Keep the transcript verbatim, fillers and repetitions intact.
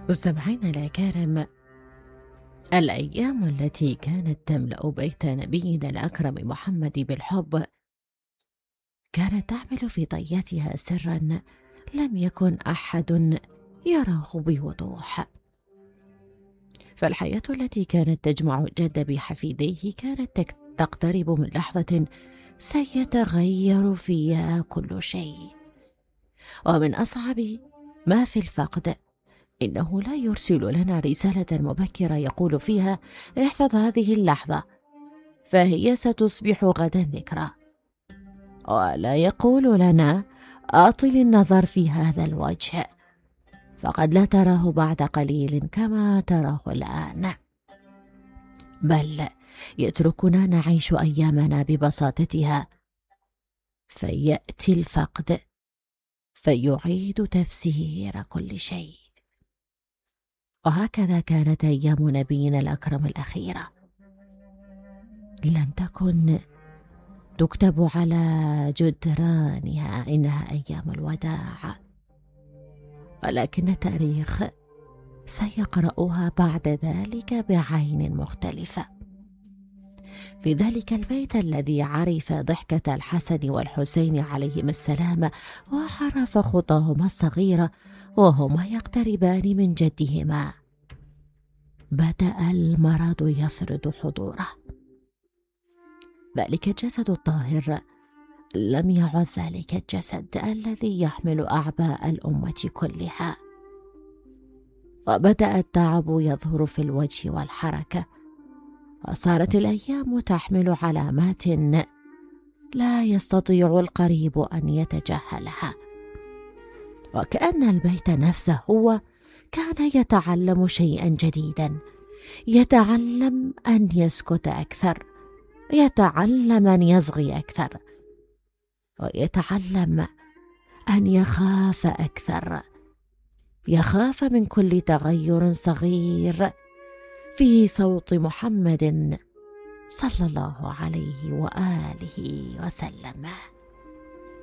مستمعين الأكارم، الأيام التي كانت تملأ بيت نبينا الأكرم محمد بالحب كانت تعمل في طياتها سرا لم يكن أحد يراه بوضوح. فالحياة التي كانت تجمع الجد بحفيديه كانت تقترب من لحظة سيتغير فيها كل شيء. ومن أصعب ما في الفقد إنه لا يرسل لنا رسالة مبكرة يقول فيها: احفظ هذه اللحظة فهي ستصبح غدا ذكرى، ولا يقول لنا: أطل النظر في هذا الوجه فقد لا تراه بعد قليل كما تراه الآن، بل يتركنا نعيش أيامنا ببساطتها، فيأتي الفقد فيعيد تفسير كل شيء. وهكذا كانت أيام نبينا الأكرم الأخيرة، لم تكن تكتب على جدرانها إنها أيام الوداع، ولكن التاريخ سيقرأها بعد ذلك بعين مختلفة. في ذلك البيت الذي عرف ضحكة الحسن والحسين عليهما السلام، وعرف خطاهما الصغيرة وهما يقتربان من جدهما، بدأ المرض يفرض حضوره. ذلك الجسد الطاهر لم يعد ذلك الجسد الذي يحمل أعباء الأمة كلها، وبدأ التعب يظهر في الوجه والحركة، وصارت الأيام تحمل علامات لا يستطيع القريب أن يتجاهلها، وكأن البيت نفسه هو كان يتعلم شيئا جديدا، يتعلم أن يسكت أكثر، يتعلم أن يصغي أكثر، ويتعلم أن يخاف أكثر، يخاف من كل تغير صغير في صوت محمد صلى الله عليه وآله وسلم.